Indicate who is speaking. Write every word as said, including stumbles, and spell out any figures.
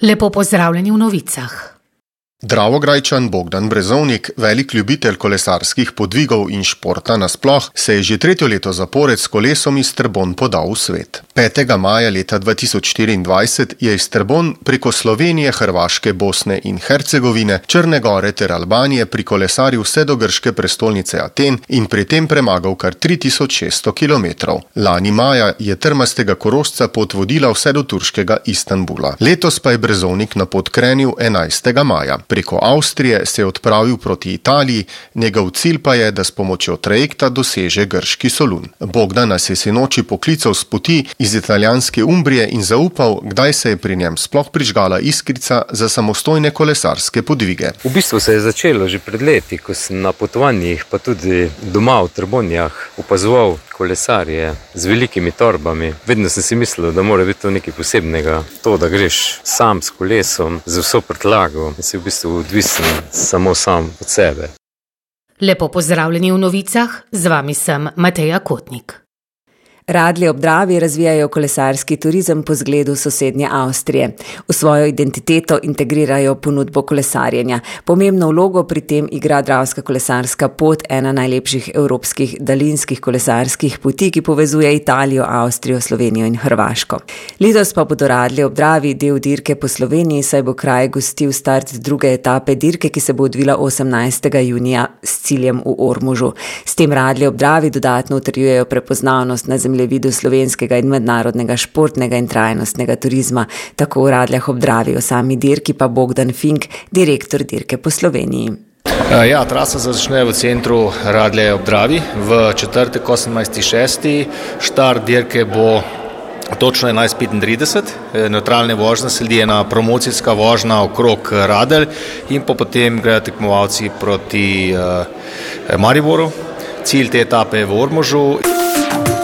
Speaker 1: Lepo pozdravljeni v novicah.
Speaker 2: Dravograjčan Bogdan Brezovnik, velik ljubitelj kolesarskih podvigov in športa nasploh, se je že tretje leto zapored s kolesom iz Trbonj podal v svet. petega maja leta dva tisoč štiriindvajset je iz Trbonj preko Slovenije, Hrvaške, Bosne in Hercegovine, Črne gore ter Albanije prikolesaril vse do grške prestolnice Aten in pri tem premagal kar tri tisoč šeststo kilometrov. Lani maja je trmastega Korošca pot vodila vse do turškega Istanbula. Letos pa je Brezovnik na pot krenil enajstega maja. Preko Avstrije se je odpravil proti Italiji, njegov cilj pa je, da s pomočjo trajekta doseže grški Solun. Bogdan nas je sinoči poklical s poti iz italijanske Umbrije in zaupal, kdaj se je pri njem sploh prižgala iskrica za samostojne kolesarske podvige.
Speaker 3: V bistvu se je začelo že pred leti, ko sem na potovanjih, pa tudi doma v Trbonjah opazoval kolesarje z velikimi torbami. Vedno sem si mislil, da mora biti to nekaj posebnega. To, da greš sam s kolesom, z vso prtljago, si v bistvu odvisen samo sam od sebe.
Speaker 1: Lepo pozdravljeni v novicah, z vami sem Mateja Kotnik.
Speaker 4: Radlje ob Dravi razvijajo kolesarski turizem po zgledu sosednje Avstrije. V svojo identiteto integrirajo ponudbo kolesarjenja. Pomembno vlogo pri tem igra Dravska kolesarska pot, ena najlepših evropskih daljinskih kolesarskih poti, ki povezuje Italijo, Avstrijo, Slovenijo in Hrvaško. Letos pa bodo Radlje ob Dravi del dirke po Sloveniji, saj bo kraj gostil start druge etape dirke, ki se bo odvila osemnajstega junija s ciljem v Ormožu. S tem Radlje ob Dravi dodatno utrjujejo prepoznavnost na zemlji vidu slovenskega in mednarodnega športnega in trajnostnega turizma, tako v Radljah ob Dravi. O sami dirki pa Bogdan Fink, direktor dirke po Sloveniji.
Speaker 5: Ja, trasa začne v centru Radlje ob Dravi v četrtek osemnajsti šesti. Štart dirke bo točno enajst petintrideset, nevtralne vožnje, sledi ena promocijska vožnja okrog Radelj in pa potem grejo tekmovalci proti uh, Mariboru. Cilj te etape je v Ormožu.